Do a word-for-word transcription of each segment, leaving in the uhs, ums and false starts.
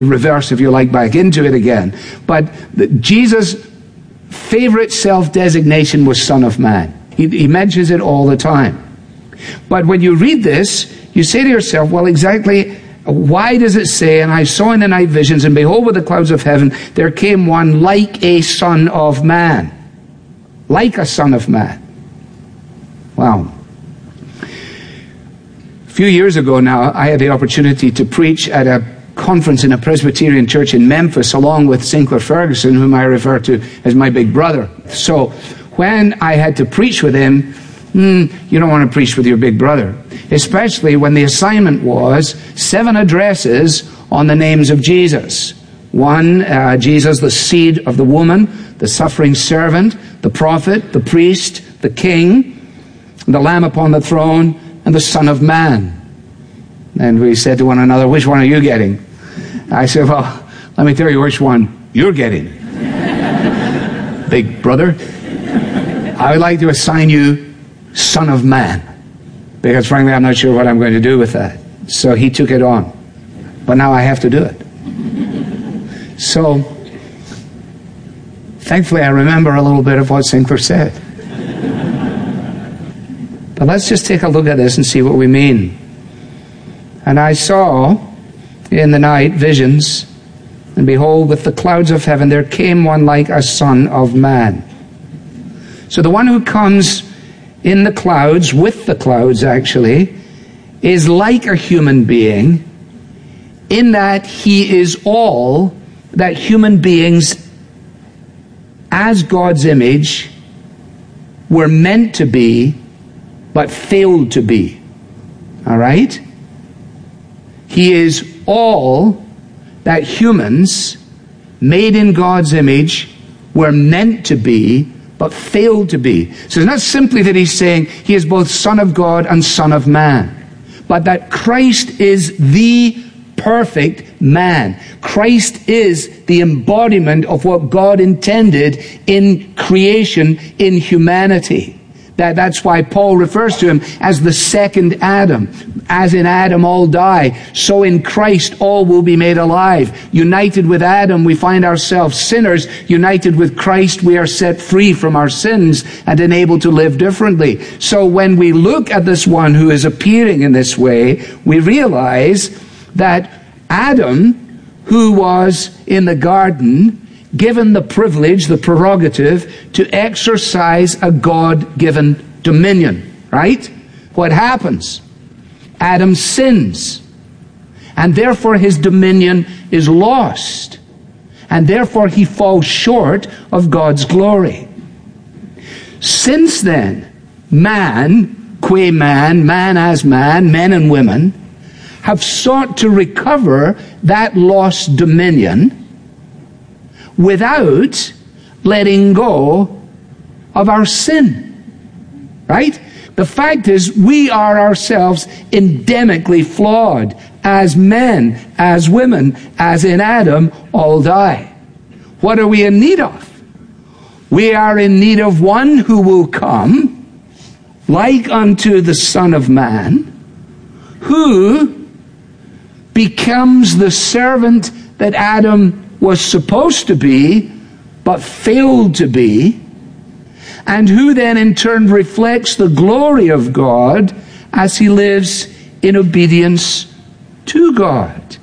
reverse, if you like, back into it again. But the, Jesus' favorite self-designation was Son of Man. He, he mentions it all the time. But when you read this, you say to yourself, well, exactly why does it say, and I saw in the night visions, and behold, with the clouds of heaven, there came one like a Son of Man. Like a Son of Man. Wow. A few years ago now, I had the opportunity to preach at a conference in a Presbyterian church in Memphis, along with Sinclair Ferguson, whom I refer to as my big brother. So when I had to preach with him, mm, you don't want to preach with your big brother, especially when the assignment was seven addresses on the names of Jesus. One, uh, Jesus, the seed of the woman, the suffering servant, the prophet, the priest, the king, the Lamb upon the throne, and the Son of Man. And we said to one another, which one are you getting? I said, well, let me tell you which one you're getting. Big brother, I would like to assign you Son of Man. Because frankly, I'm not sure what I'm going to do with that. So he took it on. But now I have to do it. So, thankfully, I remember a little bit of what Sinclair said. But let's just take a look at this and see what we mean. And I saw in the night visions, and behold, with the clouds of heaven, there came one like a Son of Man. So the one who comes in the clouds, with the clouds actually, is like a human being in that he is all that human beings as God's image were meant to be, but failed to be. All right? He is all that humans made in God's image were meant to be, but failed to be. So it's not simply that he's saying he is both Son of God and Son of Man, but that Christ is the perfect man. Christ is the embodiment of what God intended in creation, in humanity. That, that's why Paul refers to him as the second Adam. As in Adam all die, so in Christ all will be made alive. United with Adam, we find ourselves sinners. United with Christ, we are set free from our sins and enabled to live differently. So when we look at this one who is appearing in this way, we realize that Adam, who was in the garden, given the privilege, the prerogative, to exercise a God-given dominion, right? What happens? Adam sins, and therefore his dominion is lost, and therefore he falls short of God's glory. Since then, man, qua man, man as man, men and women, have sought to recover that lost dominion without letting go of our sin. Right? The fact is, we are ourselves endemically flawed as men, as women, as in Adam, all die. What are we in need of? We are in need of one who will come, like unto the Son of Man, who becomes the servant that Adam was supposed to be, but failed to be, and who then in turn reflects the glory of God as he lives in obedience to God.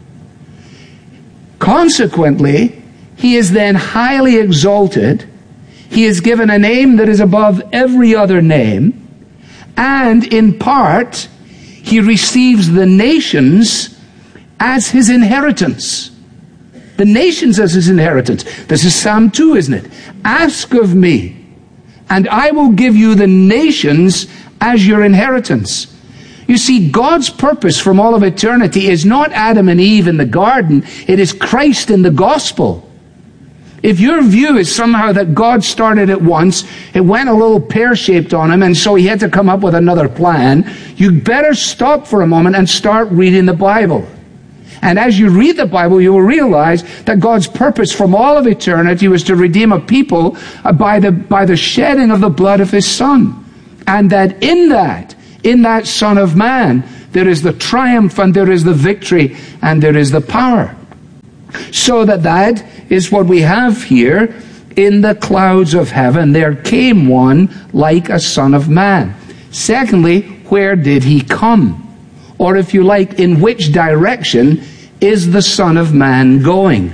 Consequently, he is then highly exalted. He is given a name that is above every other name, and in part, he receives the nations as his inheritance. The nations as his inheritance. This is Psalm two, isn't it? Ask of me, and I will give you the nations as your inheritance. You see, God's purpose from all of eternity is not Adam and Eve in the garden. It is Christ in the gospel. If your view is somehow that God started it once, it went a little pear-shaped on him, and so he had to come up with another plan, you better stop for a moment and start reading the Bible. And as you read the Bible, you will realize that God's purpose from all of eternity was to redeem a people by the, by the shedding of the blood of his Son. And that in that, in that Son of Man, there is the triumph and there is the victory and there is the power. So that that is what we have here. In the clouds of heaven there came one like a son of man. Secondly, where did he come? Or if you like, in which direction is the Son of Man going?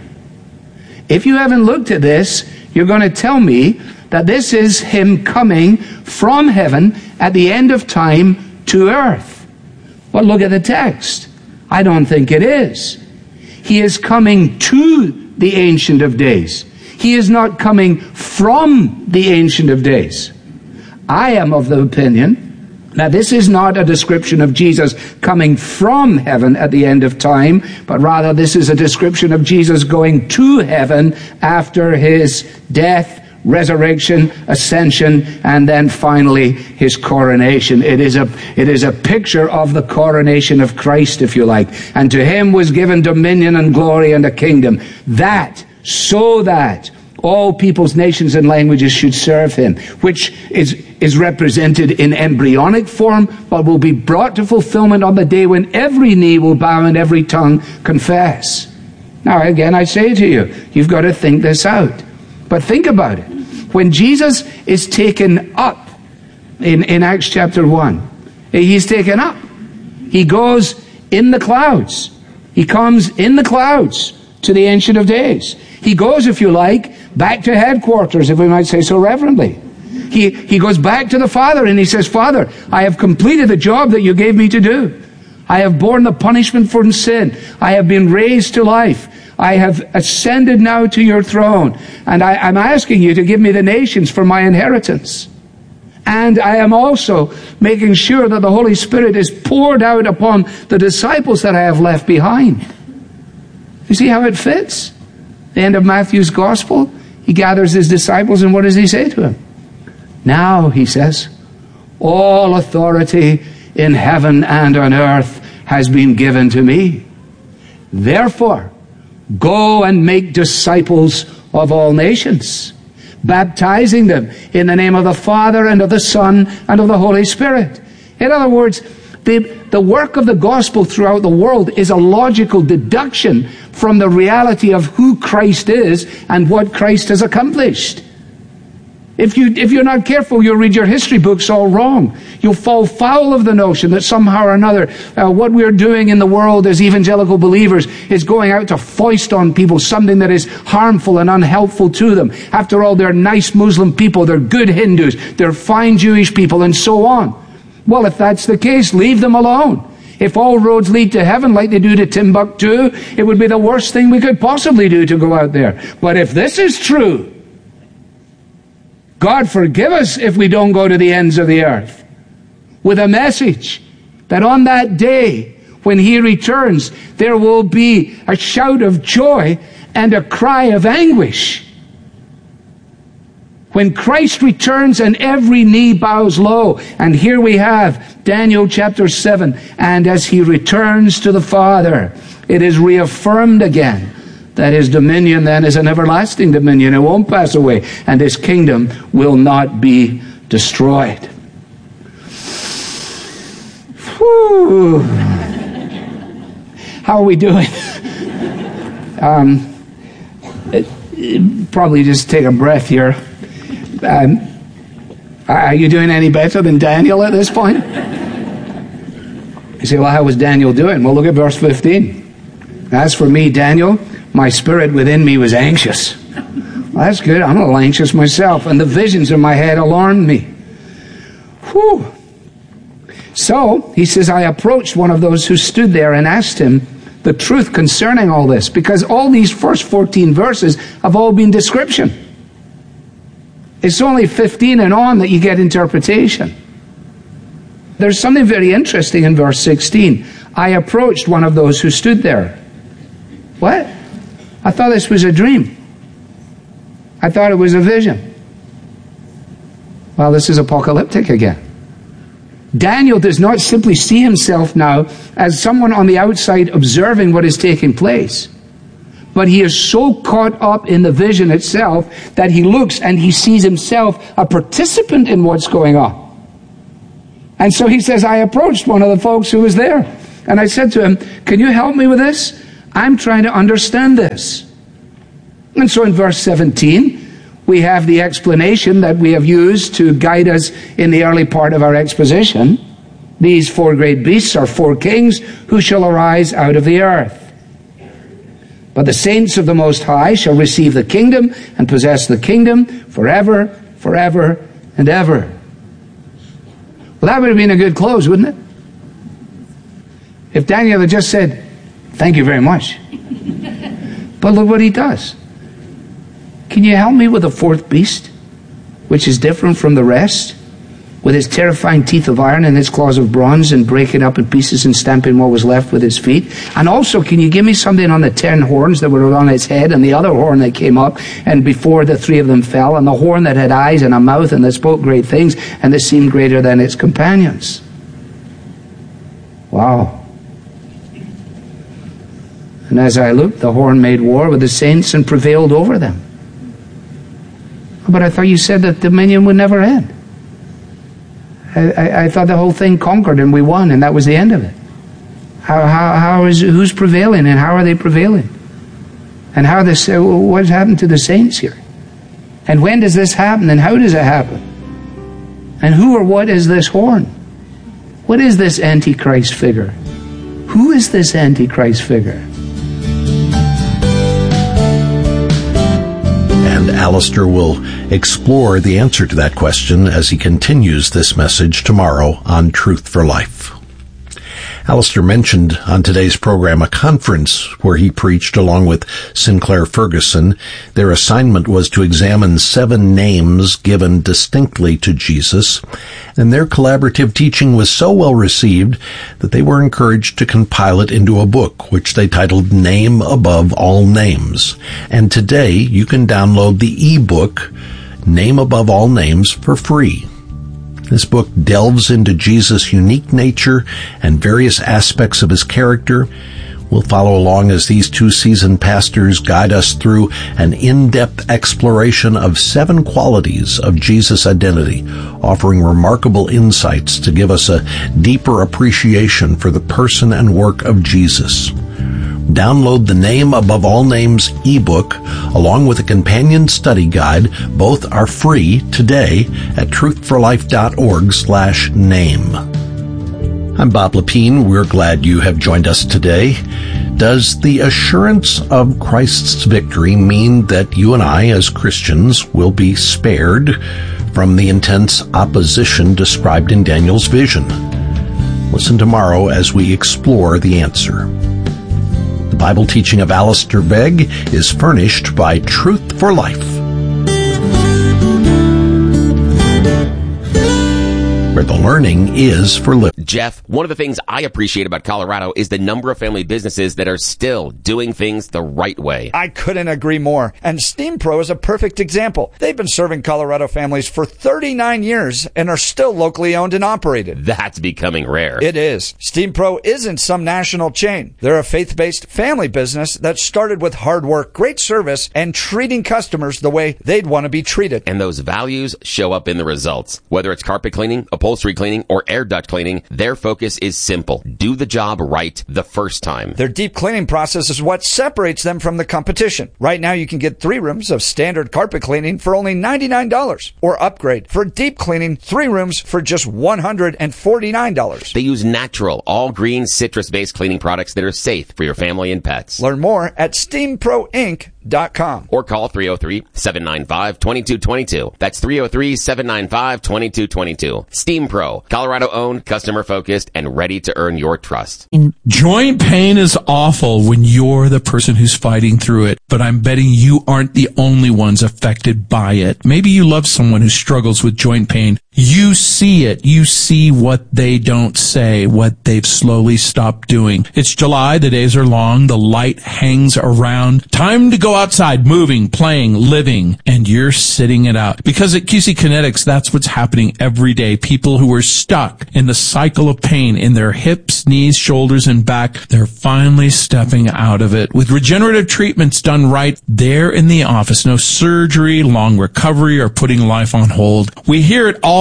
If you haven't looked at this, you're going to tell me that this is him coming from heaven at the end of time to earth. Well, look at the text. I don't think it is. He is coming to the Ancient of Days. He is not coming from the Ancient of Days. I am of the opinion that this is not a description of Jesus coming from heaven at the end of time, but rather this is a description of Jesus going to heaven after his death, resurrection, ascension, and then finally his coronation. It is a, it is a picture of the coronation of Christ, if you like. And to him was given dominion and glory and a kingdom, that, so that all peoples, nations, and languages should serve him, which is, is represented in embryonic form, but will be brought to fulfillment on the day when every knee will bow and every tongue confess. Now, again, I say to you, you've got to think this out. But think about it. When Jesus is taken up in, in Acts chapter one, he's taken up. He goes in the clouds. He comes in the clouds to the Ancient of Days. He goes, if you like, back to headquarters, if we might say so reverently. He, he goes back to the Father and he says, Father, I have completed the job that you gave me to do. I have borne the punishment for sin. I have been raised to life. I have ascended now to your throne. And I, I'm asking you to give me the nations for my inheritance. And I am also making sure that the Holy Spirit is poured out upon the disciples that I have left behind. You see how it fits? The end of Matthew's gospel, he gathers his disciples, and what does he say to them? Now, he says, all authority in heaven and on earth has been given to me. Therefore, go and make disciples of all nations, baptizing them in the name of the Father and of the Son and of the Holy Spirit. In other words, the, the work of the gospel throughout the world is a logical deduction from the reality of who Christ is and what Christ has accomplished. If, you, if you're not careful, you'll read your history books all wrong. You'll fall foul of the notion that somehow or another uh, what we're doing in the world as evangelical believers is going out to foist on people something that is harmful and unhelpful to them. After all, they're nice Muslim people, they're good Hindus, they're fine Jewish people, and so on. Well, if that's the case, leave them alone. If all roads lead to heaven like they do to Timbuktu, it would be the worst thing we could possibly do to go out there. But if this is true, God forgive us if we don't go to the ends of the earth with a message that on that day when he returns, there will be a shout of joy and a cry of anguish. When Christ returns and every knee bows low. And here we have Daniel chapter seven. And as he returns to the Father, it is reaffirmed again that his dominion then is an everlasting dominion. It won't pass away. And his kingdom will not be destroyed. Whew. How are we doing? um, it, it, probably just take a breath here. Um, are you doing any better than Daniel at this point? You say, well, how was Daniel doing? Well, look at verse fifteen. As for me, Daniel, my spirit within me was anxious. Well, that's good. I'm a little anxious myself. And the visions in my head alarmed me. Whew. So, he says, I approached one of those who stood there and asked him the truth concerning all this. Because all these first fourteen verses have all been description. It's only fifteen and on that you get interpretation. There's something very interesting in verse sixteen. I approached one of those who stood there. What? I thought this was a dream. I thought it was a vision. Well, this is apocalyptic again. Daniel does not simply see himself now as someone on the outside observing what is taking place. But he is so caught up in the vision itself that he looks and he sees himself a participant in what's going on. And so he says, I approached one of the folks who was there. And I said to him, can you help me with this? I'm trying to understand this. And so in verse seventeen, we have the explanation that we have used to guide us in the early part of our exposition. These four great beasts are four kings who shall arise out of the earth. But the saints of the Most High shall receive the kingdom and possess the kingdom forever, forever, and ever. Well, that would have been a good close, wouldn't it? If Daniel had just said, thank you very much. But look what he does. Can you help me with the fourth beast, which is different from the rest, with his terrifying teeth of iron and his claws of bronze, and break it up in pieces and stamping what was left with his feet? And also, can you give me something on the ten horns that were on its head, and the other horn that came up, and before the three of them fell, and the horn that had eyes and a mouth, and that spoke great things, and that seemed greater than its companions? Wow. And as I looked, the horn made war with the saints and prevailed over them. But I thought you said that dominion would never end. I, I, I thought the whole thing conquered and we won, and that was the end of it. How, how, how is, who's prevailing, and how are they prevailing? And how this, what's happened to the saints here? And when does this happen, and how does it happen? And who or what is this horn? What is this Antichrist figure? Who is this Antichrist figure? And Alistair will explore the answer to that question as he continues this message tomorrow on Truth for Life. Alistair mentioned on today's program a conference where he preached along with Sinclair Ferguson. Their assignment was to examine seven names given distinctly to Jesus, and their collaborative teaching was so well received that they were encouraged to compile it into a book, which they titled Name Above All Names. And today you can download the e-book Name Above All Names for free. This book delves into Jesus' unique nature and various aspects of his character. We'll follow along as these two seasoned pastors guide us through an in-depth exploration of seven qualities of Jesus' identity, offering remarkable insights to give us a deeper appreciation for the person and work of Jesus. Download the Name Above All Names ebook along with a companion study guide. Both are free today at truthforlife.org slash name. I'm Bob Lepine. We're glad you have joined us today. Does the assurance of Christ's victory mean that you and I as Christians will be spared from the intense opposition described in Daniel's vision? Listen tomorrow as we explore the answer. The Bible teaching of Alistair Begg is furnished by Truth for Life, where the learning is for living. Jeff, one of the things I appreciate about Colorado is the number of family businesses that are still doing things the right way. I couldn't agree more. And Steam Pro is a perfect example. They've been serving Colorado families for thirty-nine years and are still locally owned and operated. That's becoming rare. It is. Steam Pro isn't some national chain. They're a faith-based family business that started with hard work, great service, and treating customers the way they'd want to be treated. And those values show up in the results. Whether it's carpet cleaning, upholstery cleaning, or air duct cleaning, their focus is simple. Do the job right the first time. Their deep cleaning process is what separates them from the competition. Right now, you can get three rooms of standard carpet cleaning for only ninety-nine dollars, or upgrade for deep cleaning, three rooms for just one hundred forty-nine dollars. They use natural, all-green, citrus-based cleaning products that are safe for your family and pets. Learn more at steam pro inc dot com. Or call three oh three, seven nine five, two two two two. That's three oh three, seven nine five, two two two two. Steam Pro, Colorado-owned, customer-focused, and ready to earn your trust. Joint pain is awful when you're the person who's fighting through it, but I'm betting you aren't the only ones affected by it. Maybe you love someone who struggles with joint pain. You see it. You see what they don't say, what they've slowly stopped doing. It's July. The days are long. The light hangs around. Time to go outside, moving, playing, living, and you're sitting it out. Because at Q C Kinetics, that's what's happening every day. People who are stuck in the cycle of pain in their hips, knees, shoulders, and back, they're finally stepping out of it. With regenerative treatments done right, they're in the office. No surgery, long recovery, or putting life on hold. We hear it all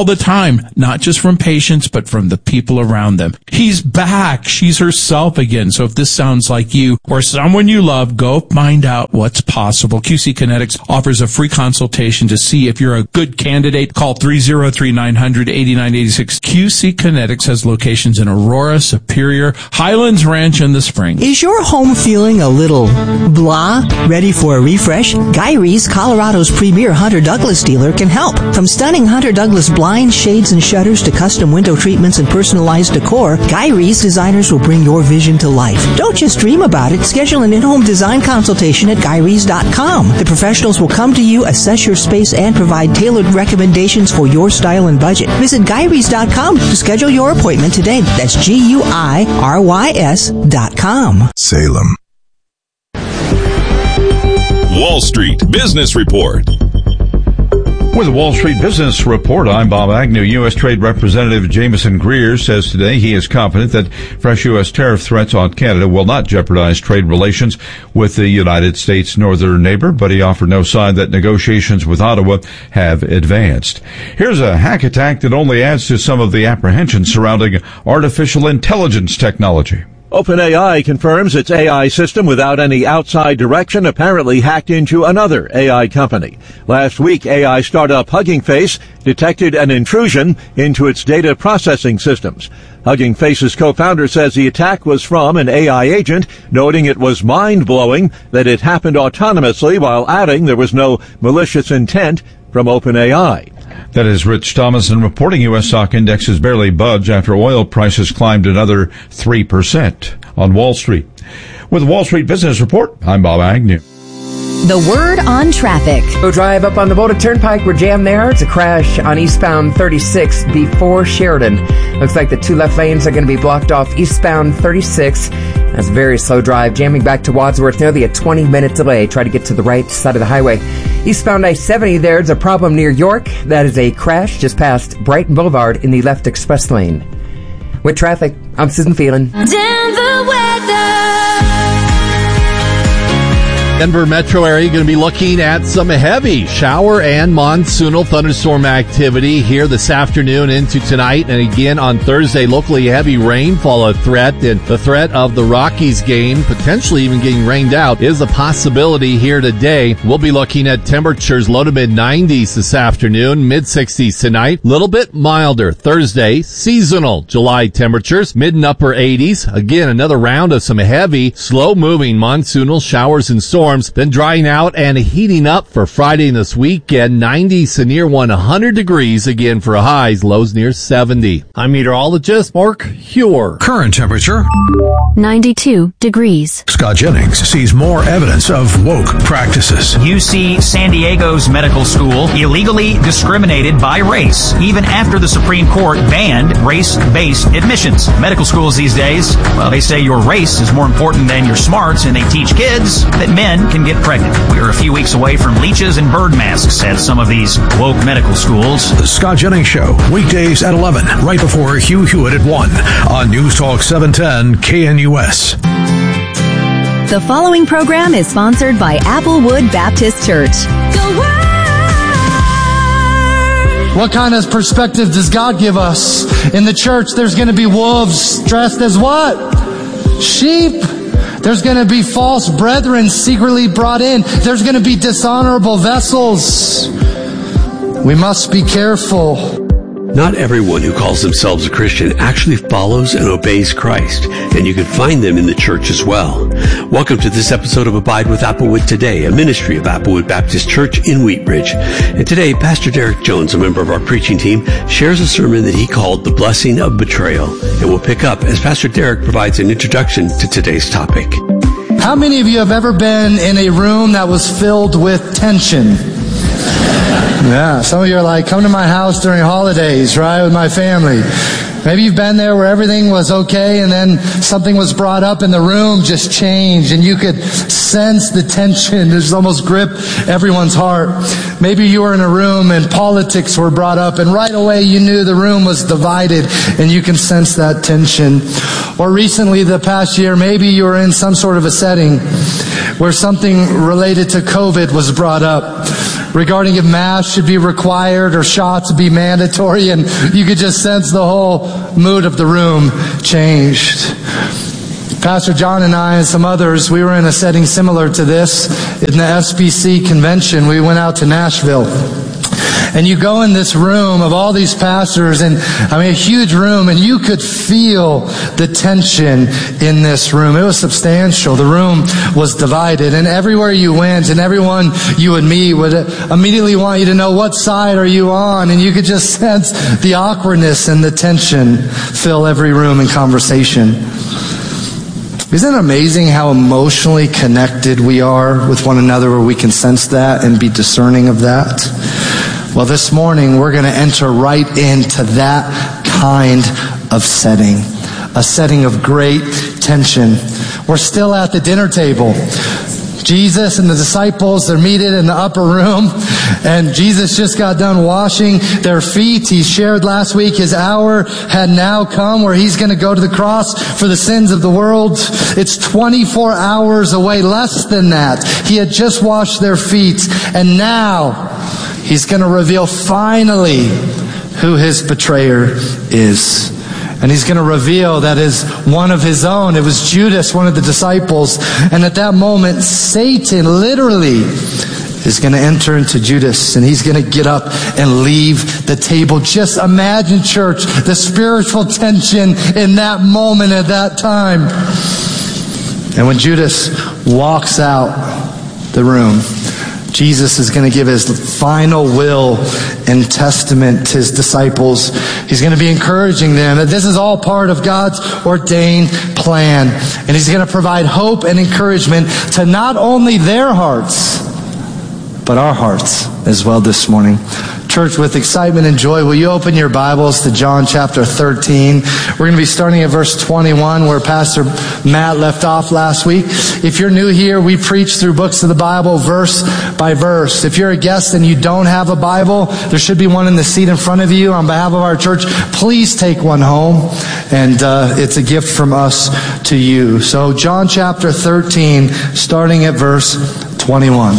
the time, not just from patients, but from the people around them. He's back. She's herself again. So if this sounds like you or someone you love, go find out what's possible. Q C Kinetics offers a free consultation to see if you're a good candidate. Call three oh three, nine hundred, eighty-nine eighty-six. Q C Kinetics has locations in Aurora, Superior, Highlands Ranch, and the Springs. Is your home feeling a little blah? Ready for a refresh? Guy Reese, Colorado's premier Hunter Douglas dealer, can help. From stunning Hunter Douglas blinds, shades, and shutters to custom window treatments and personalized decor, Guy Reese designers will bring your vision to life. Don't just dream about it. Schedule an in-home design consultation at guy reese dot com. The professionals will come to you, assess your space, and provide tailored recommendations for your style and budget. Visit guy reese dot com to schedule your appointment today. That's G U I R Y S dot com. Salem. Wall Street Business Report. With the Wall Street Business Report, I'm Bob Agnew. U S. Trade Representative Jameson Greer says today he is confident that fresh U S tariff threats on Canada will not jeopardize trade relations with the United States' northern neighbor, but he offered no sign that negotiations with Ottawa have advanced. Here's a hack attack that only adds to some of the apprehension surrounding artificial intelligence technology. OpenAI confirms its A I system without any outside direction apparently hacked into another A I company. Last week, A I startup Hugging Face detected an intrusion into its data processing systems. Hugging Face's co-founder says the attack was from an A I agent, noting it was mind-blowing that it happened autonomously while adding there was no malicious intent from OpenAI. That is Rich Thomason reporting. U S stock indexes barely budge after oil prices climbed another three percent on Wall Street. With the Wall Street Business Report, I'm Bob Agnew. The word on traffic. Go drive up on the Boulder Turnpike. We're jammed there. It's a crash on eastbound thirty-six before Sheridan. Looks like the two left lanes are going to be blocked off eastbound thirty-six. That's a very slow drive. Jamming back to Wadsworth, nearly a twenty-minute delay. Try to get to the right side of the highway. Eastbound I seventy, there's a problem near York. That is a crash just past Brighton Boulevard in the left express lane. With traffic, I'm Susan Phelan. Denver weather. Denver metro area going to be looking at some heavy shower and monsoonal thunderstorm activity here this afternoon into tonight. And again on Thursday, locally heavy rainfall a threat. And the threat of the Rockies game, potentially even getting rained out, is a possibility here today. We'll be looking at temperatures low to mid nineties this afternoon, mid sixties tonight. Little bit milder Thursday. Seasonal July temperatures, mid and upper eighties. Again, another round of some heavy, slow-moving monsoonal showers and storms. Then drying out and heating up for Friday and this weekend. nineties to near one hundred degrees again for highs, lows near seventy. I'm meteorologist Mark Huer. Current temperature ninety-two degrees. Scott Jennings sees more evidence of woke practices. U C San Diego's medical school illegally discriminated by race, even after the Supreme Court banned race-based admissions. Medical schools these days, well, they say your race is more important than your smarts, and they teach kids that men can get pregnant. We are a few weeks away from leeches and bird masks at some of these woke medical schools. The Scott Jennings Show, weekdays at eleven, right before Hugh Hewitt at one, on News Talk seven ten K N U S. The following program is sponsored by Applewood Baptist Church. What kind of perspective does God give us? In the church, there's going to be wolves dressed as what? Sheep. There's going to be false brethren secretly brought in. There's going to be dishonorable vessels. We must be careful. Not everyone who calls themselves a Christian actually follows and obeys Christ, and you can find them in the church as well. Welcome to this episode of Abide with Applewood Today, a ministry of Applewood Baptist Church in Wheatridge. And today, Pastor Derek Jones, a member of our preaching team, shares a sermon that he called The Blessing of Betrayal. And we'll pick up as Pastor Derek provides an introduction to today's topic. How many of you have ever been in a room that was filled with tension? Yeah, some of you are like, come to my house during holidays, right, with my family. Maybe you've been there where everything was okay and then something was brought up and the room just changed and you could sense the tension. It just almost grip everyone's heart. Maybe you were in a room and politics were brought up and right away you knew the room was divided and you can sense that tension. Or recently, the past year, maybe you were in some sort of a setting where something related to COVID was brought up. regarding if masks should be required or shots be mandatory, and you could just sense the whole mood of the room changed. Pastor John and I and some others, we were in a setting similar to this in the S B C convention. We went out to Nashville. And you go in this room of all these pastors, and I mean a huge room, and you could feel the tension in this room. It was substantial. The room was divided, and everywhere you went and everyone you would meet would immediately want you to know what side are you on, and you could just sense the awkwardness and the tension fill every room and conversation. Isn't it amazing how emotionally connected we are with one another, where we can sense that and be discerning of that? Well, this morning we're going to enter right into that kind of setting, a setting of great tension. We're still at the dinner table. Jesus and the disciples, they're meeting in the upper room, and Jesus just got done washing their feet. He shared last week his hour had now come where he's going to go to the cross for the sins of the world. It's twenty-four hours away, less than that. He had just washed their feet, and now he's going to reveal finally who his betrayer is. And he's going to reveal that is one of his own. It was Judas, one of the disciples. And at that moment, Satan literally is going to enter into Judas, and he's going to get up and leave the table. Just imagine, church, the spiritual tension in that moment at that time. And when Judas walks out the room, Jesus is going to give his final will and testament to his disciples. He's going to be encouraging them that this is all part of God's ordained plan. And he's going to provide hope and encouragement to not only their hearts, but our hearts as well this morning. Church, with excitement and joy, will you open your Bibles to John chapter thirteen? We're going to be starting at verse twenty-one, where Pastor Matt left off last week. If you're new here, we preach through books of the Bible verse by verse. If you're a guest and you don't have a Bible, there should be one in the seat in front of you. On behalf of our church, please take one home, and uh, it's a gift from us to you. So John chapter thirteen, starting at verse twenty-one.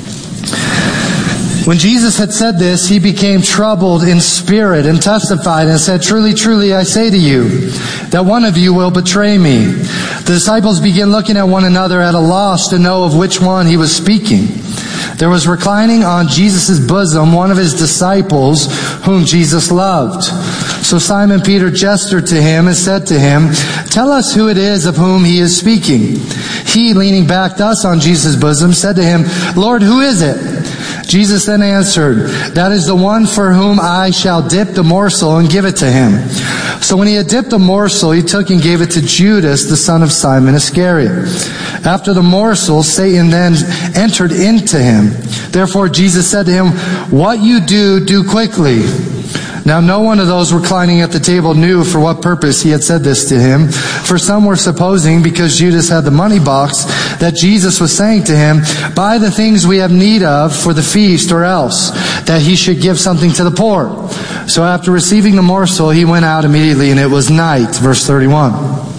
When Jesus had said this, he became troubled in spirit and testified and said, "Truly, truly, I say to you, that one of you will betray me." The disciples began looking at one another at a loss to know of which one he was speaking. There was reclining on Jesus' bosom one of his disciples whom Jesus loved. So Simon Peter gestured to him and said to him, "Tell us who it is of whom he is speaking." He, leaning back thus on Jesus' bosom, said to him, "Lord, who is it?" Jesus then answered, "That is the one for whom I shall dip the morsel and give it to him." So when he had dipped the morsel, he took and gave it to Judas, the son of Simon Iscariot. After the morsel, Satan then entered into him. Therefore Jesus said to him, "What you do, do quickly." Now no one of those reclining at the table knew for what purpose he had said this to him. For some were supposing, because Judas had the money box, that Jesus was saying to him, "Buy the things we have need of for the feast, or else that he should give something to the poor." So after receiving the morsel, he went out immediately, and it was night. Verse thirty-one.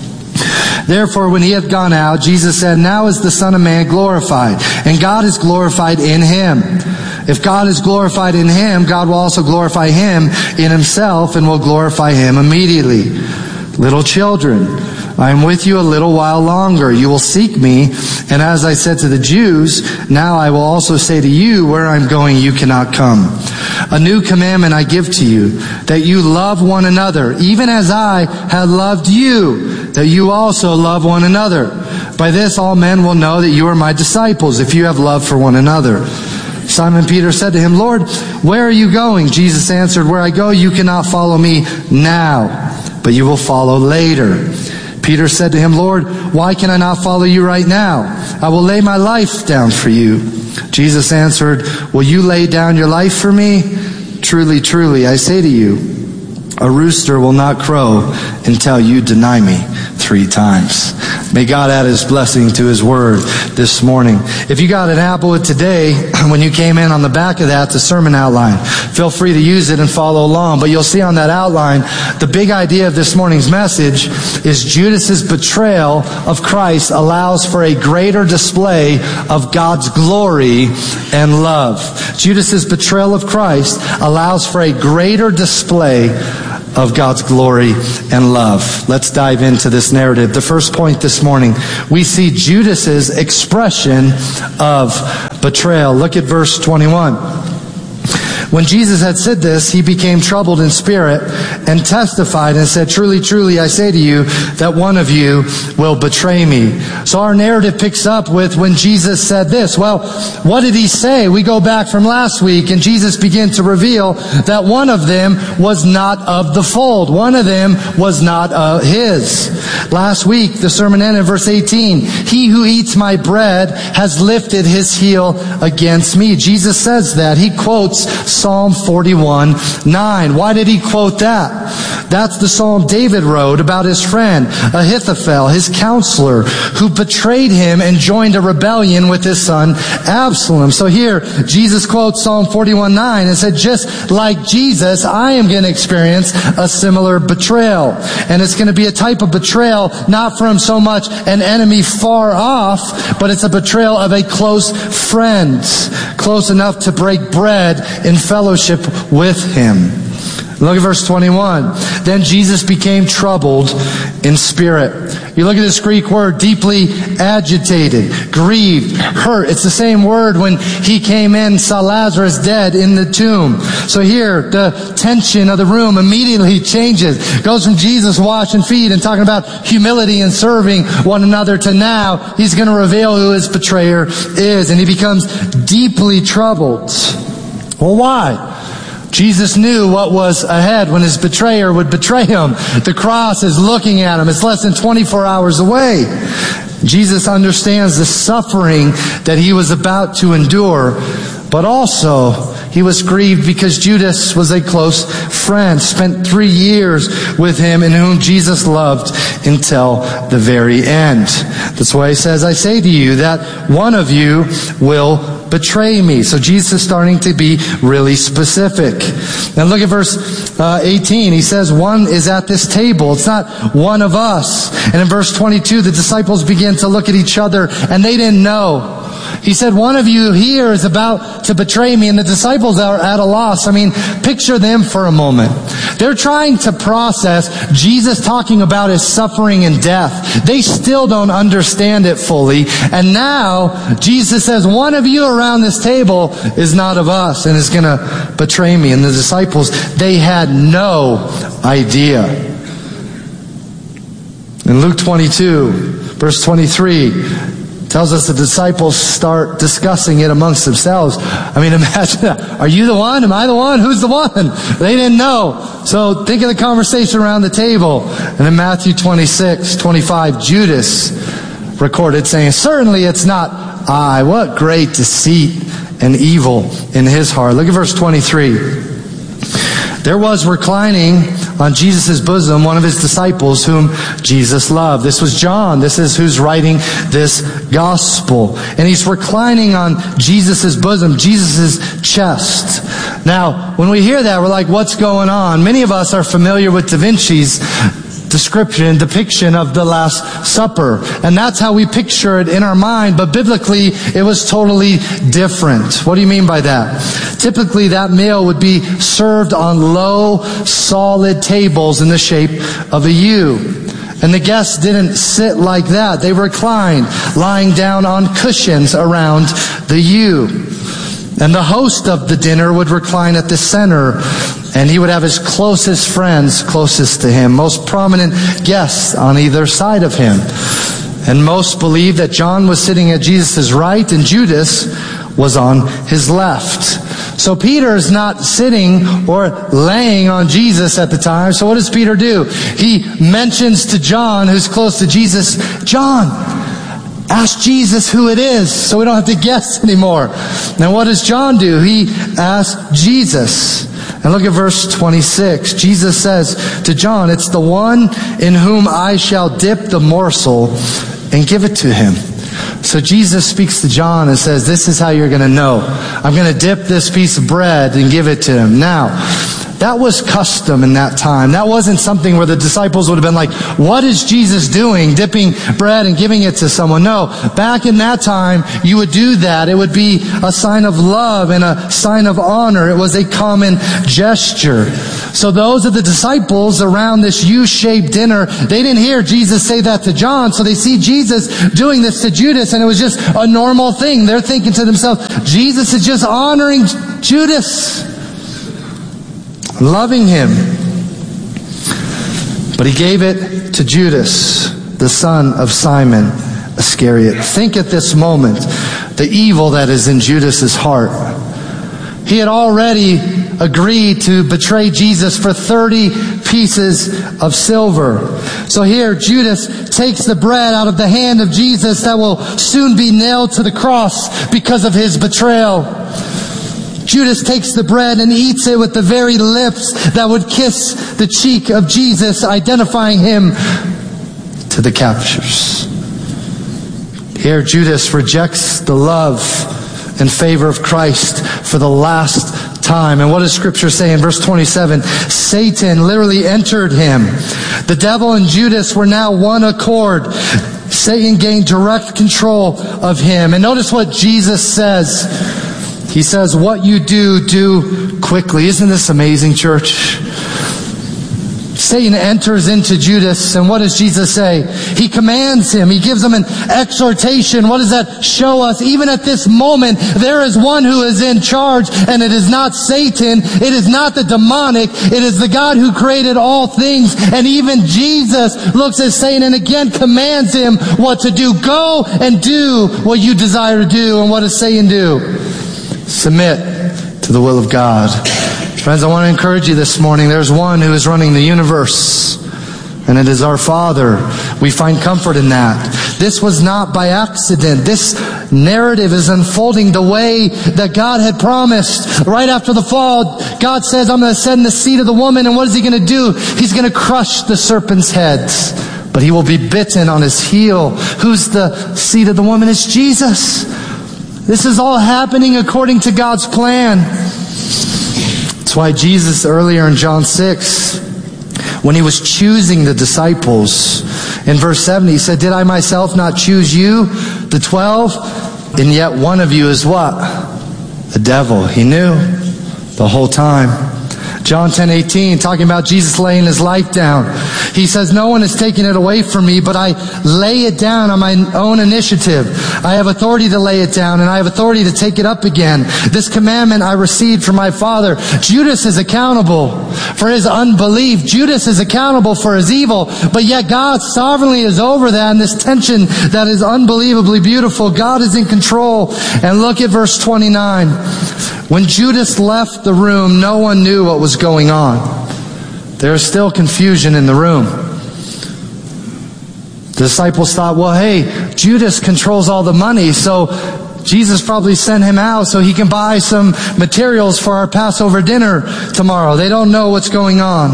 Therefore, when he had gone out, Jesus said, "Now is the Son of Man glorified, and God is glorified in him. If God is glorified in him, God will also glorify him in himself, and will glorify him immediately. Little children, I am with you a little while longer. You will seek me, and as I said to the Jews, now I will also say to you, where I am going, you cannot come. A new commandment I give to you, that you love one another, even as I have loved you, that you also love one another. By this all men will know that you are my disciples, if you have love for one another." Simon Peter said to him, "Lord, where are you going?" Jesus answered, "Where I go, you cannot follow me now, but you will follow later." Peter said to him, "Lord, why can I not follow you right now? I will lay my life down for you." Jesus answered, "Will you lay down your life for me? Truly, truly, I say to you, a rooster will not crow until you deny me three times." May God add his blessing to his word this morning. If you got an Applewood today, when you came in on the back of that, the sermon outline, feel free to use it and follow along. But you'll see on that outline, the big idea of this morning's message is Judas's betrayal of Christ allows for a greater display of God's glory and love. Judas's betrayal of Christ allows for a greater display of God's glory and love. Let's dive into this narrative. The first point this morning, we see Judas's expression of betrayal. Look at verse twenty-one. When Jesus had said this, he became troubled in spirit and testified and said, truly, truly, I say to you that one of you will betray me. So our narrative picks up with when Jesus said this. Well, what did he say? We go back from last week and Jesus began to reveal that one of them was not of the fold. One of them was not uh, his. Last week, the sermon ended in verse eighteen. He who eats my bread has lifted his heel against me. Jesus says that. He quotes Psalm forty-one nine. Why did he quote that? That's the psalm David wrote about his friend Ahithophel, his counselor, who betrayed him and joined a rebellion with his son Absalom. So here, Jesus quotes Psalm forty-one nine and said, just like Jesus, I am going to experience a similar betrayal. And it's going to be a type of betrayal not from so much an enemy far off, but it's a betrayal of a close friend, close enough to break bread in fellowship with him. Look at verse twenty-one. Then Jesus became troubled in spirit. You look at this Greek word, deeply agitated, grieved, hurt. It's the same word when he came in, saw Lazarus dead in the tomb. So here, the tension of the room immediately changes. It goes from Jesus washing feet and talking about humility and serving one another to now he's going to reveal who his betrayer is. And he becomes deeply troubled. Well, why? Jesus knew what was ahead when his betrayer would betray him. The cross is looking at him. It's less than twenty-four hours away. Jesus understands the suffering that he was about to endure, but also he was grieved because Judas was a close friend, spent three years with him, and whom Jesus loved until the very end. That's why he says, I say to you that one of you will betray me. So Jesus is starting to be really specific. Now look at verse uh, eighteen. He says, one is at this table. It's not one of us. And in verse twenty-two, the disciples begin to look at each other, and they didn't know. He said, one of you here is about to betray me, and the disciples are at a loss. I mean, picture them for a moment. They're trying to process Jesus talking about his suffering and death. They still don't understand it fully. And now, Jesus says, one of you around this table is not of us and is going to betray me. And the disciples, they had no idea. In Luke twenty-two, verse twenty-three, tells us the disciples start discussing it amongst themselves. I mean, imagine that. Are you the one? Am I the one? Who's the one? They didn't know. So think of the conversation around the table. And in Matthew twenty-six, twenty-five, Judas recorded saying, certainly it's not I. What great deceit and evil in his heart. Look at verse twenty-three. There was reclining on Jesus' bosom one of his disciples whom Jesus loved. This was John. This is who's writing this gospel. And he's reclining on Jesus' bosom, Jesus' chest. Now, when we hear that, we're like, what's going on? Many of us are familiar with Da Vinci's description, depiction of the Last Supper. And that's how we picture it in our mind. But biblically, it was totally different. What do you mean by that? Typically, that meal would be served on low, solid tables in the shape of a U. And the guests didn't sit like that. They reclined, lying down on cushions around the U. And the host of the dinner would recline at the center, and he would have his closest friends closest to him, most prominent guests on either side of him. And most believe that John was sitting at Jesus' right and Judas was on his left. So Peter is not sitting or laying on Jesus at the time. So what does Peter do? He mentions to John, who's close to Jesus, John, ask Jesus who it is so we don't have to guess anymore. Now what does John do? He asks Jesus. And look at verse twenty-six. Jesus says to John, it's the one in whom I shall dip the morsel and give it to him. So Jesus speaks to John and says, this is how you're going to know. I'm going to dip this piece of bread and give it to him. Now, That was custom in that time. That wasn't something where the disciples would have been like, what is Jesus doing? Dipping bread and giving it to someone. No, back in that time, you would do that. It would be a sign of love and a sign of honor. It was a common gesture. So those of the disciples around this U-shaped dinner, they didn't hear Jesus say that to John, so they see Jesus doing this to Judas, and it was just a normal thing. They're thinking to themselves, Jesus is just honoring Judas, loving him. But he gave it to Judas, the son of Simon Iscariot. Think at this moment the evil that is in Judas's heart. He had already agreed to betray Jesus for thirty pieces of silver. So here Judas takes the bread out of the hand of Jesus that will soon be nailed to the cross because of his betrayal. Judas takes the bread and eats it with the very lips that would kiss the cheek of Jesus, identifying him to the captors. Here Judas rejects the love in favor of Christ for the last time. And what does Scripture say in verse twenty-seven? Satan literally entered him. The devil and Judas were now one accord. Satan gained direct control of him. And notice what Jesus says. He says, what you do, do quickly. Isn't this amazing, church? Satan enters into Judas, and what does Jesus say? He commands him. He gives him an exhortation. What does that show us? Even at this moment, there is one who is in charge, and it is not Satan. It is not the demonic. It is the God who created all things. And even Jesus looks at Satan and again commands him what to do. Go and do what you desire to do. And what does Satan do? Submit to the will of God. Friends, I want to encourage you this morning. There's one who is running the universe, and it is our Father. We find comfort in that. This was not by accident. This narrative is unfolding the way that God had promised. Right after the fall, God says, I'm going to send the seed of the woman, and what is he going to do? He's going to crush the serpent's heads, but he will be bitten on his heel. Who's the seed of the woman? It's Jesus. This is all happening according to God's plan. That's why Jesus earlier in John six, when he was choosing the disciples, in verse seven, he said, did I myself not choose you, the twelve? And yet one of you is what? The devil. He knew the whole time. John ten eighteen, talking about Jesus laying his life down. He says, no one is taking it away from me, but I lay it down on my own initiative. I have authority to lay it down, and I have authority to take it up again. This commandment I received from my Father. Judas is accountable for his unbelief. Judas is accountable for his evil, but yet God sovereignly is over that, and this tension that is unbelievably beautiful. God is in control. And look at verse twenty-nine. When Judas left the room, no one knew what was going on. There is still confusion in the room. The disciples thought, well, hey, Judas controls all the money, so Jesus probably sent him out so he can buy some materials for our Passover dinner tomorrow. They don't know what's going on.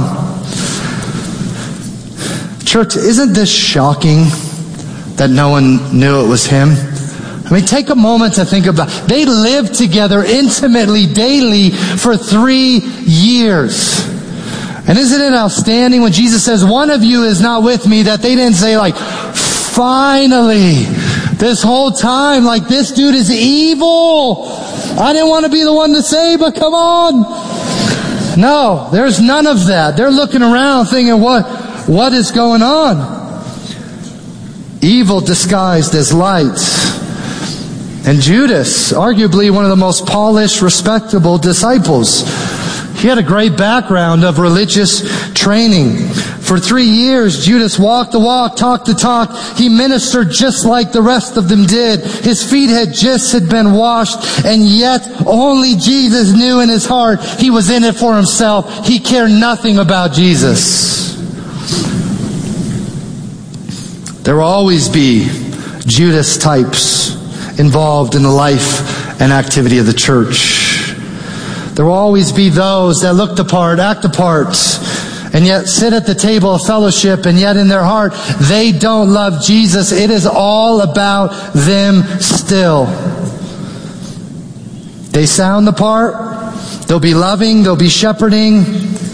Church, isn't this shocking that no one knew it was him? I mean, take a moment to think about it. They lived together intimately, daily, for three years. And isn't it outstanding when Jesus says, one of you is not with me, that they didn't say like, finally, this whole time, like, this dude is evil. I didn't want to be the one to say, but come on. No, there's none of that. They're looking around thinking, what, what is going on? Evil disguised as light. And Judas, arguably one of the most polished, respectable disciples. He had a great background of religious training. For three years, Judas walked the walk, talked the talk. He ministered just like the rest of them did. His feet had just had been washed, and yet only Jesus knew in his heart he was in it for himself. He cared nothing about Jesus. There will always be Judas types involved in the life and activity of the church. There will always be those that look the part, act the part, and yet sit at the table of fellowship, and yet in their heart, they don't love Jesus. It is all about them still. They sound the part. They'll be loving. They'll be shepherding.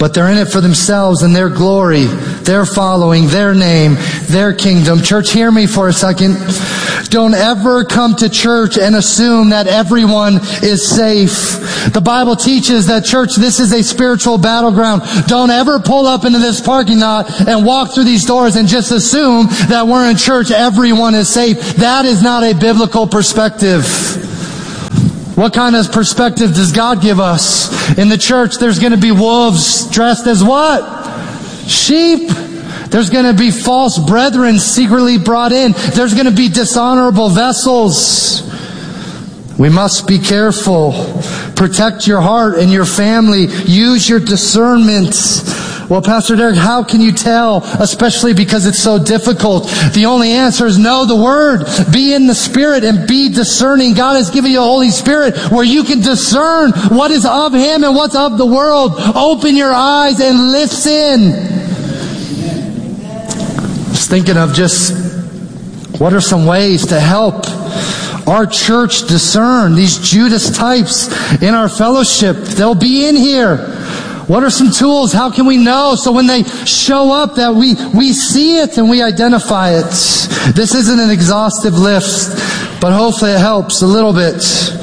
but they're in it for themselves and their glory, their following, their name, their kingdom. Church, hear me for a second. Don't ever come to church and assume that everyone is safe. The Bible teaches that, church, this is a spiritual battleground. Don't ever pull up into this parking lot and walk through these doors and just assume that we're in church, everyone is safe. That is not a biblical perspective. What kind of perspective does God give us? In the church, there's going to be wolves dressed as what? Sheep. There's going to be false brethren secretly brought in. There's going to be dishonorable vessels. We must be careful. Protect your heart and your family. Use your discernment. Well, Pastor Derek, how can you tell? Especially because it's so difficult. The only answer is know the Word. Be in the Spirit and be discerning. God has given you a Holy Spirit where you can discern what is of Him and what's of the world. Open your eyes and listen. I was thinking of just what are some ways to help our church discern these Judas types in our fellowship. They'll be in here. What are some tools? How can we know so when they show up that we, we see it and we identify it? This isn't an exhaustive list, but hopefully it helps a little bit.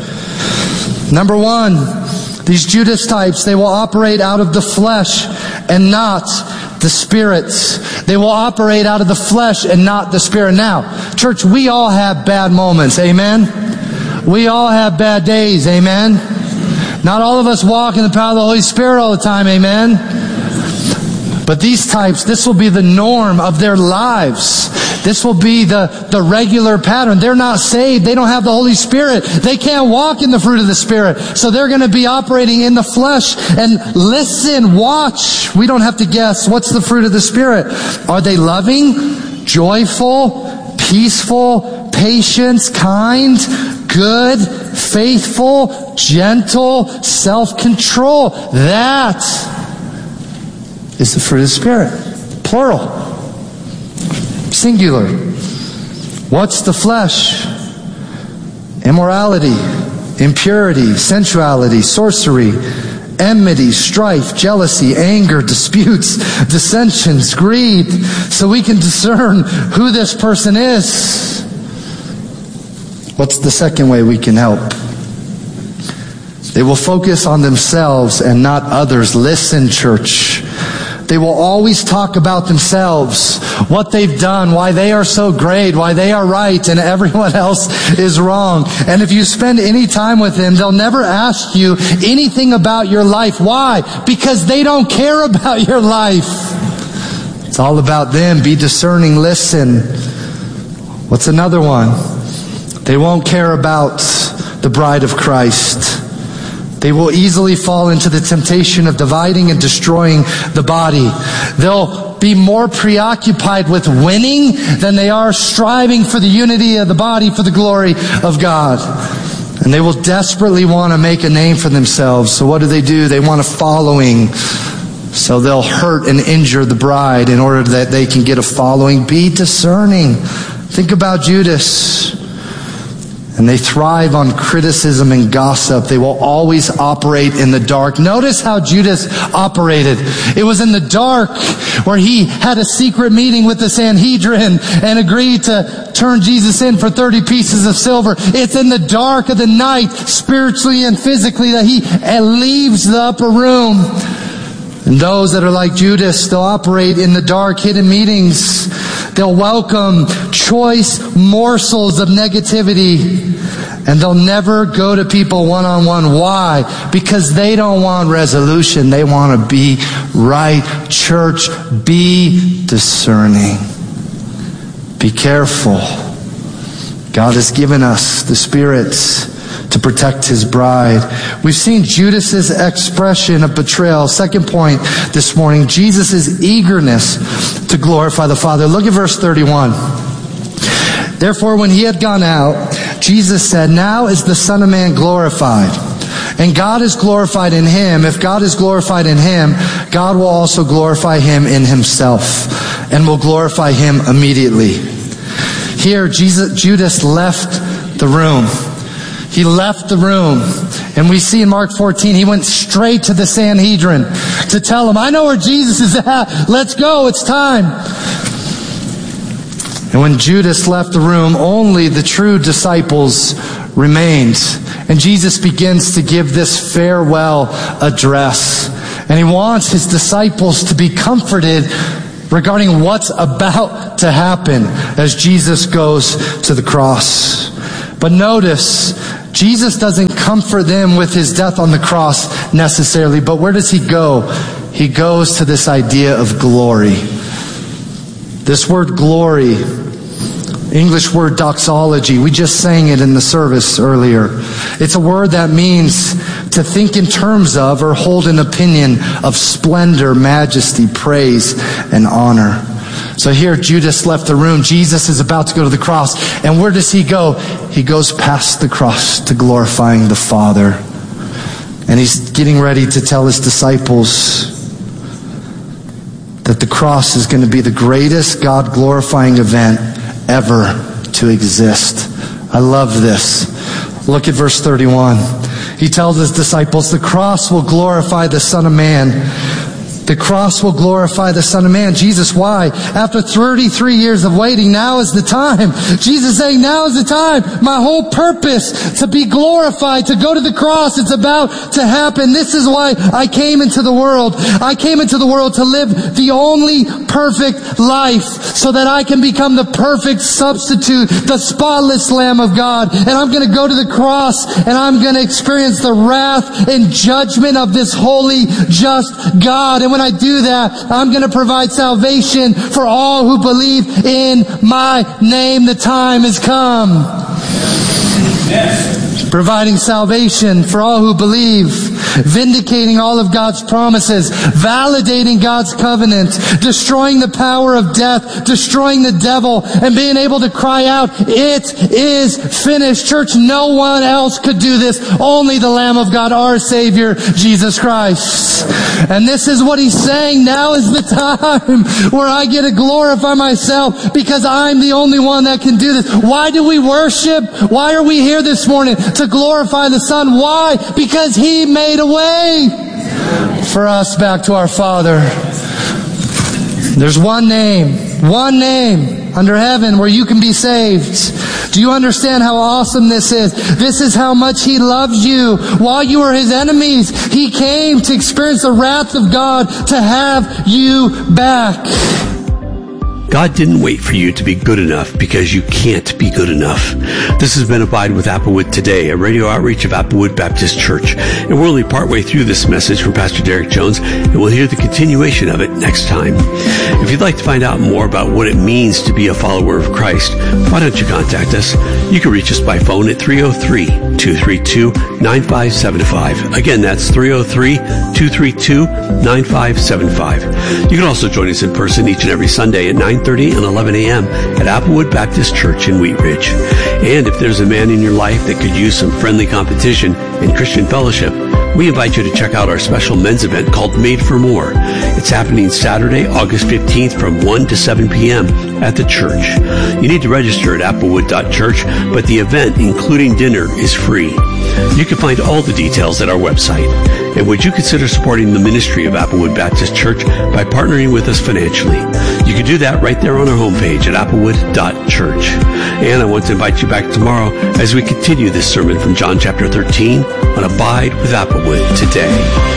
Number one, these Judas types, they will operate out of the flesh and not the Spirit. They will operate out of the flesh and not the Spirit. Now, church, we all have bad moments. Amen? We all have bad days. Amen? Not all of us walk in the power of the Holy Spirit all the time. Amen? But these types, this will be the norm of their lives. This will be the, the regular pattern. They're not saved. They don't have the Holy Spirit. They can't walk in the fruit of the Spirit. So they're going to be operating in the flesh. And listen, watch. We don't have to guess. What's the fruit of the Spirit? Are they loving, joyful, peaceful, patient, kind, good, faithful, gentle, self-control? That is the fruit of the Spirit. Plural. Singular. What's the flesh? Immorality, impurity, sensuality, sorcery, enmity, strife, jealousy, anger, disputes, dissensions, greed. So we can discern who this person is. What's the second way we can help? They will focus on themselves and not others. Listen, church. They will always talk about themselves, what they've done, why they are so great, why they are right, and everyone else is wrong. And if you spend any time with them, they'll never ask you anything about your life. Why? Because they don't care about your life. It's all about them. Be discerning. Listen. What's another one? They won't care about the bride of Christ. They will easily fall into the temptation of dividing and destroying the body. They'll be more preoccupied with winning than they are striving for the unity of the body for the glory of God. And they will desperately want to make a name for themselves. So what do they do? They want a following. So they'll hurt and injure the bride in order that they can get a following. Be discerning. Think about Judas. And they thrive on criticism and gossip. They will always operate in the dark. Notice how Judas operated. It was in the dark where he had a secret meeting with the Sanhedrin and agreed to turn Jesus in for thirty pieces of silver. It's in the dark of the night, spiritually and physically, that he leaves the upper room. And those that are like Judas, they'll operate in the dark, hidden meetings. They'll welcome choice morsels of negativity. And they'll never go to people one-on-one. Why? Because they don't want resolution. They want to be right. Church, be discerning. Be careful. God has given us the Spirit to protect His bride. We've seen Judas's expression of betrayal. Second point this morning, Jesus' eagerness to glorify the Father. Look at verse thirty-one. Therefore, when He had gone out, Jesus said, now is the Son of Man glorified, and God is glorified in Him. If God is glorified in Him, God will also glorify Him in Himself, and will glorify Him immediately. Here, Jesus, Judas left the room. he left the room. And we see in Mark fourteen, he went straight to the Sanhedrin to tell them, I know where Jesus is at. Let's go. It's time. And when Judas left the room, only the true disciples remained. And Jesus begins to give this farewell address. And he wants his disciples to be comforted regarding what's about to happen as Jesus goes to the cross. But notice, Jesus doesn't comfort them with his death on the cross necessarily, but where does he go? He goes to this idea of glory. This word glory, English word doxology, we just sang it in the service earlier. It's a word that means to think in terms of or hold an opinion of splendor, majesty, praise, and honor. So here Judas left the room. Jesus is about to go to the cross. And where does he go? He goes past the cross to glorifying the Father. And he's getting ready to tell his disciples that the cross is going to be the greatest God-glorifying event ever to exist. I love this. Look at verse thirty-one. He tells his disciples, the cross will glorify the Son of Man. The cross will glorify the Son of Man. Jesus, why? After thirty-three years of waiting, now is the time. Jesus saying, now is the time. My whole purpose to be glorified, to go to the cross, it's about to happen. This is why I came into the world. I came into the world to live the only perfect life so that I can become the perfect substitute, the spotless Lamb of God. And I'm going to go to the cross and I'm going to experience the wrath and judgment of this holy, just God. And when I do that, I'm going to provide salvation for all who believe in my name. The time has come. Yes. Providing salvation for all who believe, vindicating all of God's promises, validating God's covenant, destroying the power of death, destroying the devil, and being able to cry out, it is finished. Church, no one else could do this. Only the Lamb of God, our Savior, Jesus Christ. And this is what he's saying. Now is the time where I get to glorify myself because I'm the only one that can do this. Why do we worship? Why are we here this morning? To glorify the Son. Why? Because he made a way for us back to our Father. There's one name, one name under heaven where you can be saved. Do you understand how awesome this is? This is how much he loves you. While you were his enemies, he came to experience the wrath of God to have you back. God didn't wait for you to be good enough because you can't be good enough. This has been Abide with Applewood today, a radio outreach of Applewood Baptist Church. And we're only partway through this message from Pastor Derek Jones, and we'll hear the continuation of it next time. If you'd like to find out more about what it means to be a follower of Christ, why don't you contact us? You can reach us by phone at three oh three, two three two, nine five seven five. Again, that's three oh three, two three two, nine five seven five. You can also join us in person each and every Sunday at nine thirty and eleven a.m. at Applewood Baptist Church in Wheat Ridge. And if there's a man in your life that could use some friendly competition and Christian fellowship, we invite you to check out our special men's event called Made for More. It's happening Saturday, August fifteenth from one to seven p.m. at the church. You need to register at applewood dot church, but the event, including dinner, is free. You can find all the details at our website. And would you consider supporting the ministry of Applewood Baptist Church by partnering with us financially? You can do that right there on our homepage at applewood dot church. And I want to invite you back tomorrow as we continue this sermon from John chapter thirteen on Abide with Applewood today.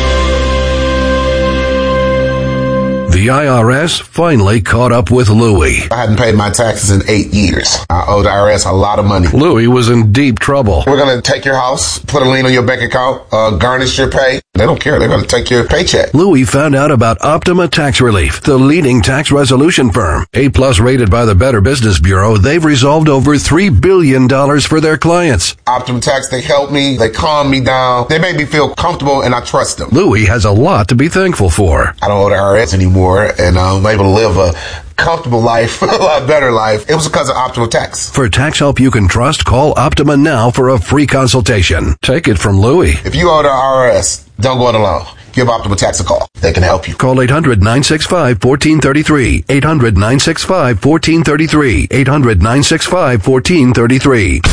The I R S finally caught up with Louie. I hadn't paid my taxes in eight years. I owed the I R S a lot of money. Louie was in deep trouble. We're going to take your house, put a lien on your bank account, uh, garnish your pay. They don't care. They're going to take your paycheck. Louie found out about Optima Tax Relief, the leading tax resolution firm. A-plus rated by the Better Business Bureau, they've resolved over three billion dollars for their clients. Optima Tax, they help me. They calm me down. They make me feel comfortable, and I trust them. Louie has a lot to be thankful for. I don't owe the I R S anymore. And I'm able to live a comfortable life, a lot better life. It was because of Optima Tax. For tax help you can trust, call Optima now for a free consultation. Take it from Louie. If you owe the I R S, don't go it alone. Give Optima Tax a call. They can help you. Call eight hundred, nine six five, one four three three. eight hundred, nine six five, one four three three. eight hundred, nine six five, one four three three.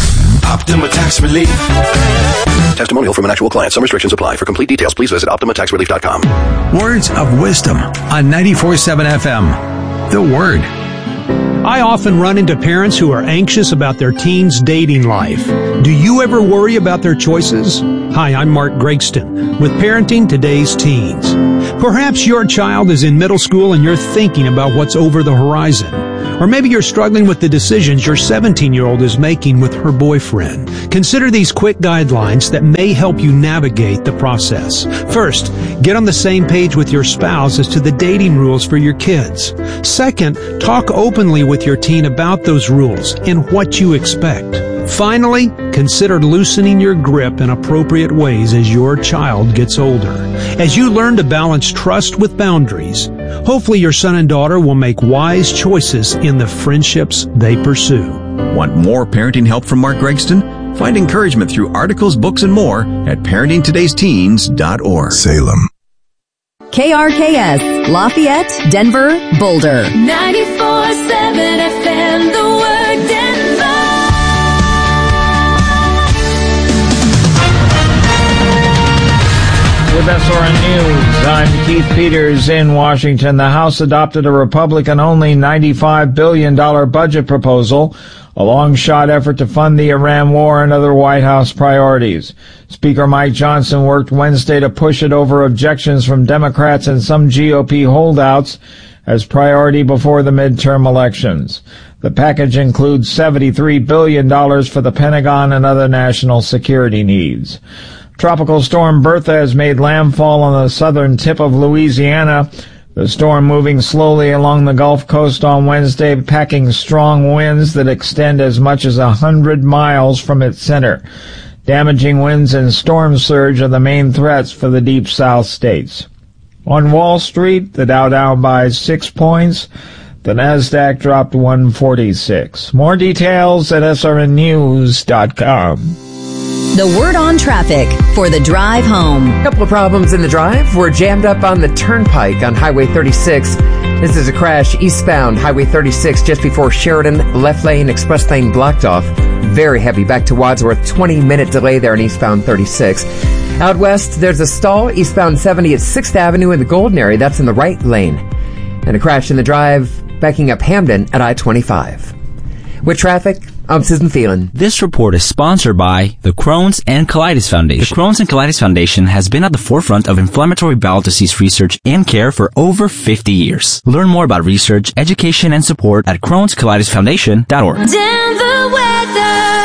Optima Tax Relief. Testimonial from an actual client. Some restrictions apply. For complete details, please visit Optima Tax Relief dot com. Words of wisdom on ninety-four point seven F M. The Word. I often run into parents who are anxious about their teens' dating life. Do you ever worry about their choices? Hi, I'm Mark Gregston with Parenting Today's Teens. Perhaps your child is in middle school and you're thinking about what's over the horizon. Or maybe you're struggling with the decisions your seventeen-year-old is making with her boyfriend. Consider these quick guidelines that may help you navigate the process. First, get on the same page with your spouse as to the dating rules for your kids. Second, talk openly with your teen about those rules and what you expect. Finally, consider loosening your grip in appropriate ways as your child gets older. As you learn to balance trust with boundaries, hopefully your son and daughter will make wise choices in the friendships they pursue. Want more parenting help from Mark Gregston? Find encouragement through articles, books, and more at parenting todays teens dot org. Salem. K R K S, Lafayette, Denver, Boulder. ninety-four point seven F M, The Word, Denver. With S R N News, I'm Keith Peters in Washington. The House adopted a Republican-only ninety-five billion dollars budget proposal, a long-shot effort to fund the Iran war and other White House priorities. Speaker Mike Johnson worked Wednesday to push it over objections from Democrats and some G O P holdouts as priority before the midterm elections. The package includes seventy-three billion dollars for the Pentagon and other national security needs. Tropical storm Bertha has made landfall on the southern tip of Louisiana. The storm moving slowly along the Gulf Coast on Wednesday, packing strong winds that extend as much as a hundred miles from its center. Damaging winds and storm surge are the main threats for the Deep South states. On Wall Street, the Dow down by six points. The Nasdaq dropped one forty-six. More details at S R N news dot com. The Word on Traffic for the drive home. A couple of problems in the drive. We're jammed up on the turnpike on Highway thirty-six. This is a crash eastbound Highway thirty-six just before Sheridan. Left lane, express lane blocked off. Very heavy. Back to Wadsworth. twenty minute delay there on eastbound thirty-six. Out west, there's a stall eastbound seventy at sixth Avenue in the Golden area. That's in the right lane. And a crash in the drive backing up Hamden at I twenty-five. With traffic, I'm Susan Phelan. This report is sponsored by the Crohn's and Colitis Foundation. The Crohn's and Colitis Foundation has been at the forefront of inflammatory bowel disease research and care for over fifty years. Learn more about research, education, and support at crohns colitis foundation dot org. Denver weather.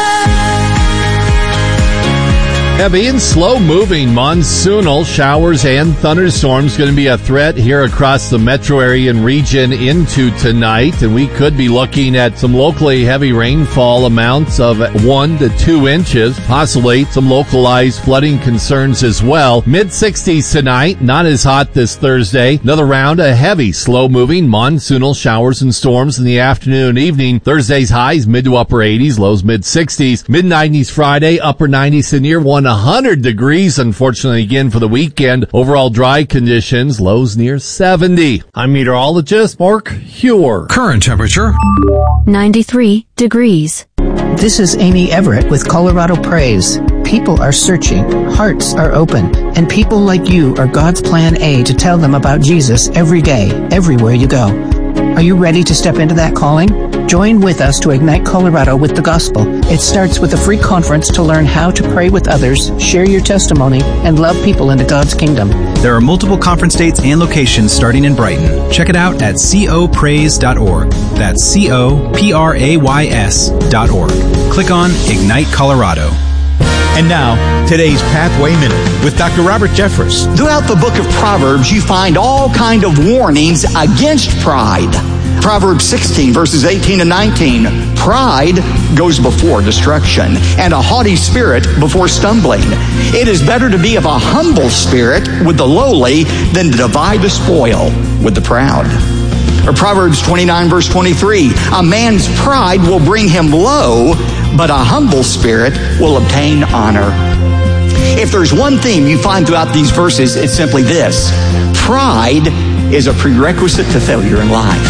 Heavy and slow-moving monsoonal showers and thunderstorms going to be a threat here across the metro area and region into tonight, and we could be looking at some locally heavy rainfall amounts of one to two inches, possibly some localized flooding concerns as well. mid sixties tonight, not as hot this Thursday. Another round of heavy, slow-moving monsoonal showers and storms in the afternoon and evening. Thursday's highs mid to upper eighties, lows mid sixties. mid nineties Friday, upper nineties to near one hundred degrees, unfortunately, again for the weekend. Overall dry conditions, lows near seventy. I'm meteorologist Mark Huer. Current temperature ninety-three degrees. This is Amy Everett with Colorado Praise. People are searching, hearts are open, and people like you are God's plan A to tell them about Jesus every day, everywhere you go. Are you ready to step into that calling? Join with us to ignite Colorado with the gospel. It starts with a free conference to learn how to pray with others, share your testimony, and love people into God's kingdom. There are multiple conference dates and locations starting in Brighton. Check it out at co praise dot org. That's C O P R A Y S dot org. Click on Ignite Colorado. And now, today's Pathway Minute with Doctor Robert Jeffress. Throughout the book of Proverbs, you find all kind of warnings against pride. Proverbs sixteen, verses eighteen and nineteen. Pride goes before destruction, and a haughty spirit before stumbling. It is better to be of a humble spirit with the lowly than to divide the spoil with the proud. Or Proverbs twenty-nine, verse twenty-three. A man's pride will bring him low, but a humble spirit will obtain honor. If there's one theme you find throughout these verses, it's simply this. Pride is a prerequisite to failure in life.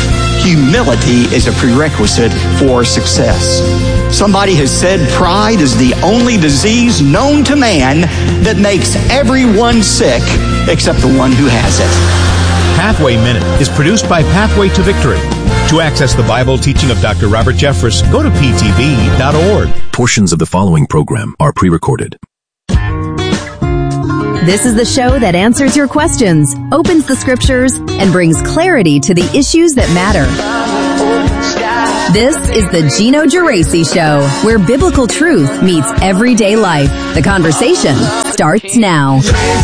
humility is a prerequisite for success. Somebody has said pride is the only disease known to man that makes everyone sick except the one who has it. Pathway Minute is produced by Pathway to Victory. To access the Bible teaching of Doctor Robert Jeffress, go to p t v dot org. Portions of the following program are pre-recorded. This is the show that answers your questions, opens the scriptures, and brings clarity to the issues that matter. This is the Gino Geraci Show, where biblical truth meets everyday life. The conversation starts now.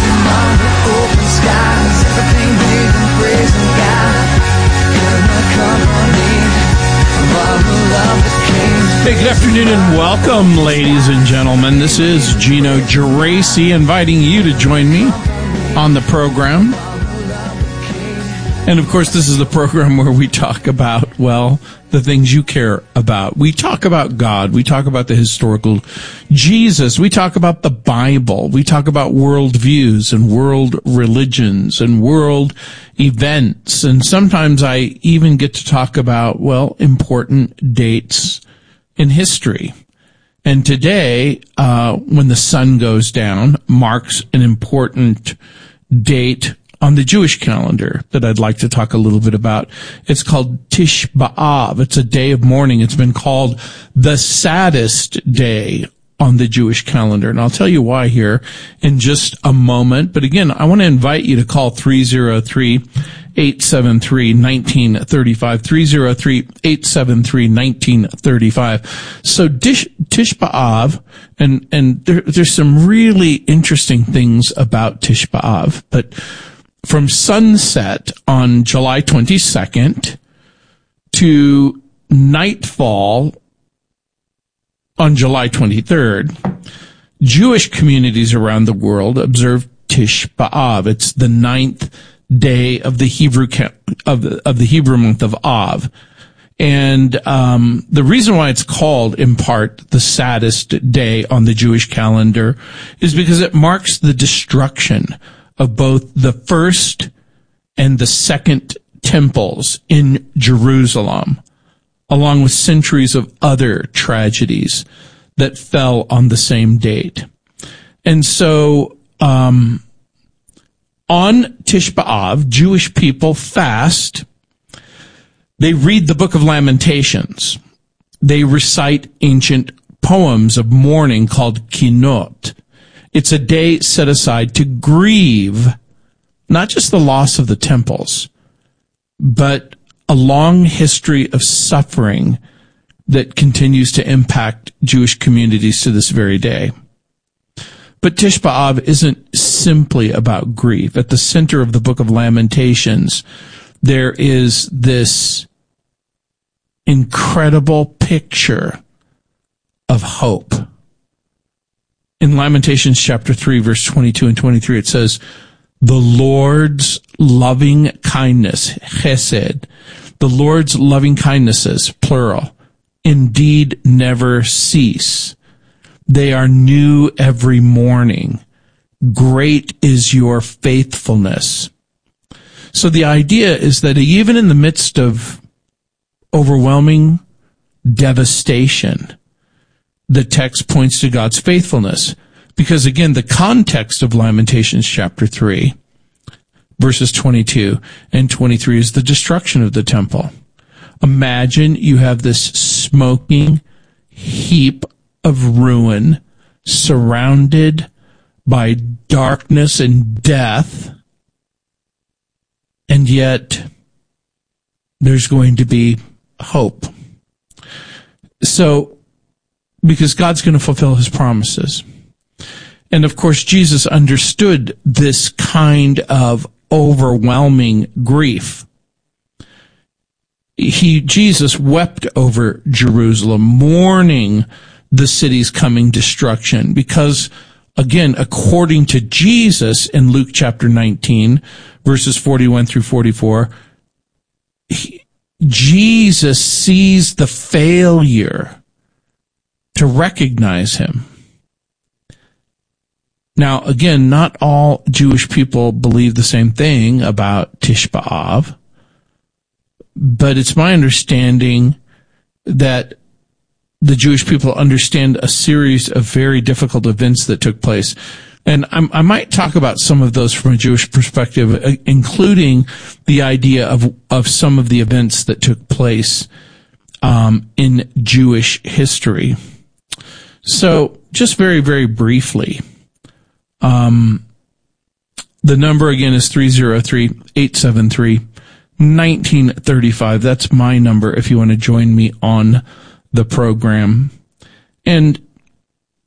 Hey, good afternoon and welcome, ladies and gentlemen. This is Gino Geraci inviting you to join me on the program. And, of course, this is the program where we talk about, well, the things you care about. We talk about God. We talk about the historical Jesus. We talk about the Bible. We talk about world views and world religions and world events. And sometimes I even get to talk about, well, important dates in history. And today, uh, when the sun goes down, marks an important date on the Jewish calendar that I'd like to talk a little bit about. It's called Tish B'Av. It's a day of mourning. It's been called the saddest day on the Jewish calendar. And I'll tell you why here in just a moment. But again, I want to invite you to call three oh three, eight seven three, one nine three five, three oh three, eight seven three, one nine three five. So Tish, Tish B'Av, and, and there, there's some really interesting things about Tish B'Av, but from sunset on July twenty-second to nightfall on July twenty-third, Jewish communities around the world observe Tish B'Av. It's the ninth day of the Hebrew of the, of the Hebrew month of Av. And um the reason why it's called, in part, the saddest day on the Jewish calendar is because it marks the destruction of both the first and the second temples in Jerusalem, along with centuries of other tragedies that fell on the same date. And so, um, on Tish B'Av, Jewish people fast. They read the Book of Lamentations. They recite ancient poems of mourning called Kinot. It's a day set aside to grieve not just the loss of the temples, but a long history of suffering that continues to impact Jewish communities to this very day. But Tish B'Av isn't simply about grief. At the center of the Book of Lamentations, there is this incredible picture of hope. In Lamentations chapter three, verse twenty-two and twenty-three, it says, the Lord's loving kindness, chesed, the Lord's loving kindnesses, plural, indeed never cease. They are new every morning. Great is your faithfulness. So the idea is that even in the midst of overwhelming devastation, the text points to God's faithfulness. Because again, the context of Lamentations chapter three, verses twenty-two and twenty-three is the destruction of the temple. Imagine you have this smoking heap of ruin surrounded by darkness and death, and yet there's going to be hope. So, because God's going to fulfill his promises. And of course, Jesus understood this kind of overwhelming grief. He, Jesus wept over Jerusalem, mourning the city's coming destruction, because, again, according to Jesus in Luke chapter nineteen, verses forty-one through forty-four, he, Jesus sees the failure to recognize him. Now, again, not all Jewish people believe the same thing about Tish B'Av, but it's my understanding that the Jewish people understand a series of very difficult events that took place. And I'm, I might talk about some of those from a Jewish perspective, including the idea of, of some of the events that took place um, in Jewish history. So just very, very briefly, um, the number again is three oh three, eight seven three, one nine three five. That's my number if you want to join me on the program. And